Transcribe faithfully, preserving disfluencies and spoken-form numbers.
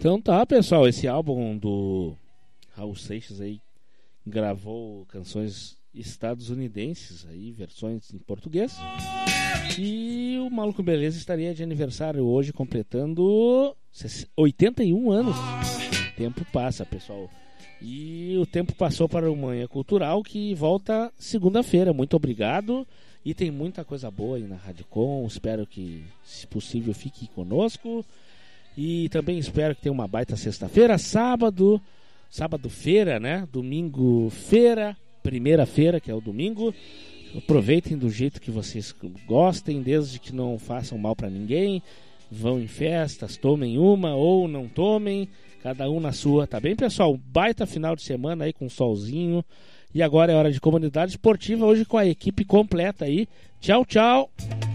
Então tá, pessoal, esse álbum do Raul Seixas aí gravou canções estadunidenses aí, versões em português. E o Maluco Beleza estaria de aniversário hoje, completando oitenta e um anos. O tempo passa, pessoal. E o tempo passou para o Manhã Cultural, que volta segunda-feira. Muito obrigado. E tem muita coisa boa aí na Rádio Com. Espero que, se possível, fique conosco. E também espero que tenha uma baita sexta-feira. Sábado, sábado-feira, né? Domingo-feira, primeira-feira, que é o domingo. Aproveitem do jeito que vocês gostem, desde que não façam mal para ninguém. Vão em festas, tomem uma ou não tomem, cada um na sua, tá bem, pessoal? Baita final de semana aí com solzinho. E agora é hora de Comunidade Esportiva, hoje com a equipe completa aí. Tchau, tchau!